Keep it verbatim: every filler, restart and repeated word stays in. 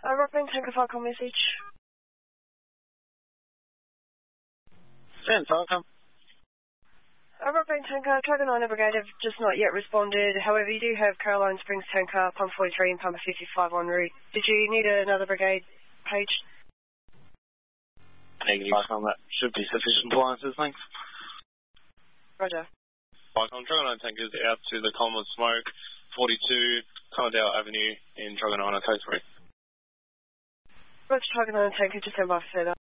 Uh, Rockman Tanker Falcon message. Send Falcon. Uh, Rockman Tanker, Tiger nine Brigade have just not yet responded. However, you do have Caroline Springs Tanker, Pump forty-three and Pump fifty-five en route. Did you need another brigade page? Negative. Falcon, that should be sufficient appliances, thanks. Roger. Falcon, Tiger nine Tankers out to the column of smoke, forty-two, Commodore Avenue in Tiger nine, code three. Roger, Tiger nine Tanker, just stand by for further.